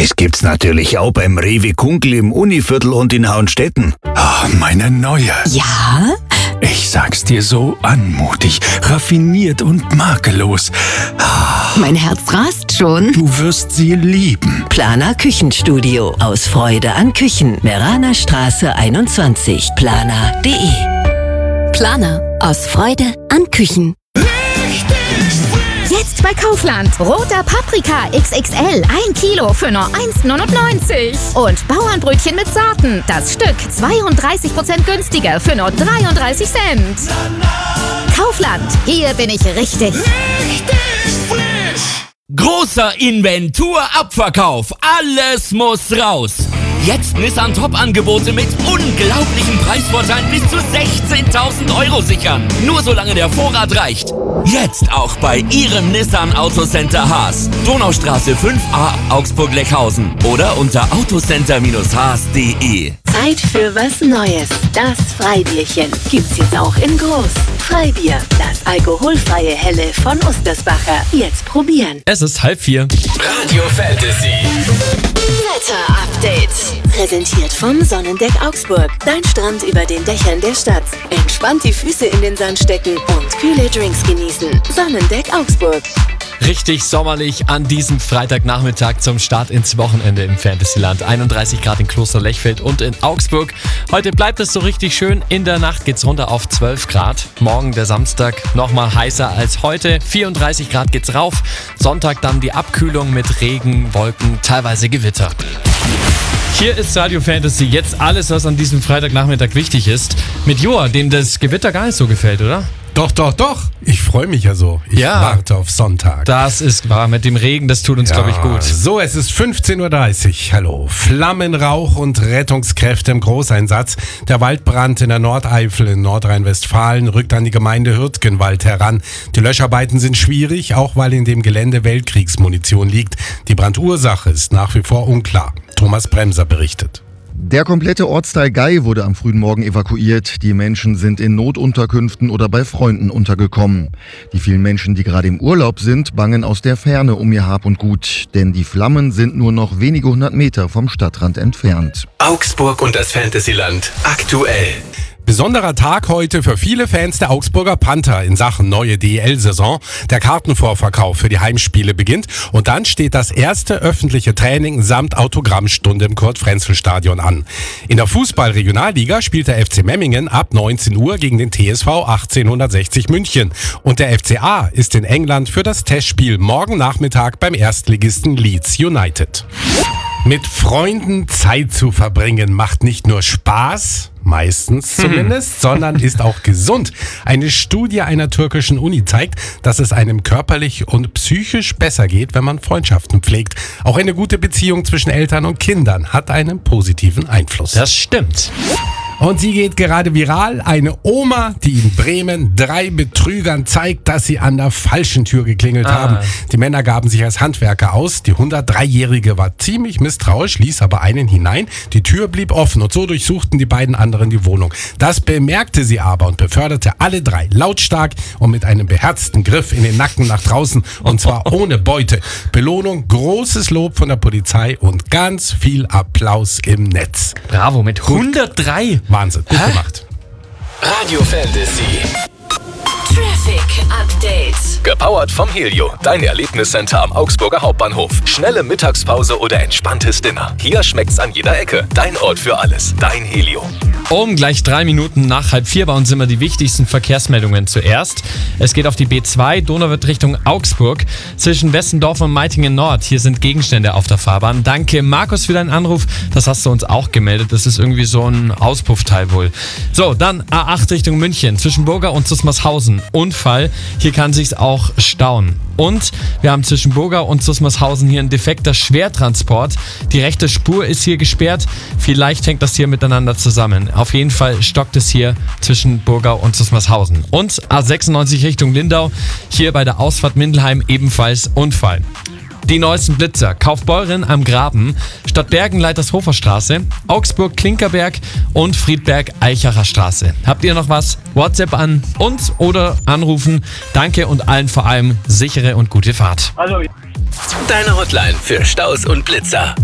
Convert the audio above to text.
Das gibt's natürlich auch beim Rewe Kunkel im Univiertel und in Hauenstetten. Ah, meine neue. Ja? Ich sag's dir, so anmutig, raffiniert und makellos. Ah, Mein Herz rast schon. du wirst sie lieben. Planer Küchenstudio. Aus Freude an Küchen. Meraner Straße 21. Planer.de. Planer. Aus Freude an Küchen. Jetzt bei Kaufland. Roter Paprika XXL. 1 Kilo für nur 1,99. Und Bauernbrötchen mit Sorten. Das Stück 32% günstiger für nur 33 Cent. Kaufland. Hier bin ich richtig. Großer Inventurabverkauf. Alles muss raus. Jetzt Nissan Top-Angebote mit unglaublichen Preisvorteilen bis zu 16.000 Euro sichern. Nur solange der Vorrat reicht. Jetzt auch bei Ihrem Nissan Autocenter Haas. Donaustraße 5a Augsburg-Lechhausen. Oder unter autocenter-haas.de. Zeit für was Neues. Das Freibierchen gibt's jetzt auch in groß. Freibier, das alkoholfreie Helle von Ostersbacher. Jetzt probieren. Es ist 3:30. Radio Fantasy. Wetter-Update. Präsentiert vom Sonnendeck Augsburg. Dein Strand über den Dächern der Stadt. Entspannt die Füße in den Sand stecken und kühle Drinks genießen. Sonnendeck Augsburg. Richtig sommerlich an diesem Freitagnachmittag zum Start ins Wochenende im Fantasyland. 31 Grad in Kloster-Lechfeld und in Augsburg. Heute bleibt es so richtig schön. In der Nacht geht's runter auf 12 Grad. Morgen, der Samstag, nochmal heißer als heute. 34 Grad geht's rauf. Sonntag dann die Abkühlung mit Regen, Wolken, teilweise Gewitter. Hier ist Radio Fantasy. Jetzt alles, was an diesem Freitagnachmittag wichtig ist. Mit Joa, dem das Gewitter gar nicht so gefällt, oder? Doch. Ich freue mich ja so. Ich warte auf Sonntag. Das ist wahr. Mit dem Regen, das tut uns, glaube ich, gut. So, es ist 15.30 Uhr. Hallo. Flammen, Rauch und Rettungskräfte im Großeinsatz. Der Waldbrand in der Nordeifel in Nordrhein-Westfalen rückt an die Gemeinde Hürtgenwald heran. Die Löscharbeiten sind schwierig, auch weil in dem Gelände Weltkriegsmunition liegt. Die Brandursache ist nach wie vor unklar. Thomas Bremser berichtet. Der komplette Ortsteil Gay wurde am frühen Morgen evakuiert. Die Menschen sind in Notunterkünften oder bei Freunden untergekommen. Die vielen Menschen, die gerade im Urlaub sind, bangen aus der Ferne um ihr Hab und Gut. Denn die Flammen sind nur noch wenige 100 Meter vom Stadtrand entfernt. Augsburg und das Fantasyland aktuell. Besonderer Tag heute für viele Fans der Augsburger Panther in Sachen neue DEL-Saison. Der Kartenvorverkauf für die Heimspiele beginnt und dann steht das erste öffentliche Training samt Autogrammstunde im Kurt-Frenzel-Stadion an. In der Fußball-Regionalliga spielt der FC Memmingen ab 19 Uhr gegen den TSV 1860 München. Und der FCA ist in England für das Testspiel morgen Nachmittag beim Erstligisten Leeds United. Mit Freunden Zeit zu verbringen macht nicht nur Spaß, meistens zumindest, sondern ist auch gesund. Eine Studie einer türkischen Uni zeigt, dass es einem körperlich und psychisch besser geht, wenn man Freundschaften pflegt. Auch eine gute Beziehung zwischen Eltern und Kindern hat einen positiven Einfluss. Das stimmt. Und sie geht gerade viral. Eine Oma, die in Bremen 3 Betrügern zeigt, dass sie an der falschen Tür geklingelt haben. Die Männer gaben sich als Handwerker aus. Die 103-Jährige war ziemlich misstrauisch, ließ aber einen hinein. Die Tür blieb offen und so durchsuchten die beiden anderen die Wohnung. Das bemerkte sie aber und beförderte alle 3 lautstark und mit einem beherzten Griff in den Nacken nach draußen. Und zwar ohne Beute. Belohnung, großes Lob von der Polizei und ganz viel Applaus im Netz. Bravo, mit 103. Wahnsinn, gut gemacht. Radio Fantasy. Traffic Update. Gepowert vom Helio, dein Erlebniscenter am Augsburger Hauptbahnhof. Schnelle Mittagspause oder entspanntes Dinner. Hier schmeckt's an jeder Ecke. Dein Ort für alles. Dein Helio. Gleich 3 Minuten nach 3:30 bei uns immer die wichtigsten Verkehrsmeldungen zuerst. Es geht auf die B2, Donauwörth Richtung Augsburg, zwischen Westendorf und Meitingen Nord. Hier sind Gegenstände auf der Fahrbahn. Danke Markus für deinen Anruf, das hast du uns auch gemeldet. Das ist irgendwie so ein Auspuffteil wohl. So, dann A8 Richtung München, zwischen Burger und Susmarshausen. Unfall, hier kann sich's auch stauen. Und wir haben zwischen Burger und Susmarshausen hier ein defekter Schwertransport. Die rechte Spur ist hier gesperrt. Vielleicht hängt das hier miteinander zusammen. Auf jeden Fall stockt es hier zwischen Burgau und Susmarshausen. Und A96 Richtung Lindau, hier bei der Ausfahrt Mindelheim ebenfalls Unfall. Die neuesten Blitzer: Kaufbeuren am Graben, Stadtbergen Leitershofer Straße, Augsburg Klinkerberg und Friedberg Eichacher Straße. Habt ihr noch was? WhatsApp an uns oder anrufen. Danke und allen vor allem sichere und gute Fahrt. Deine Hotline für Staus und Blitzer.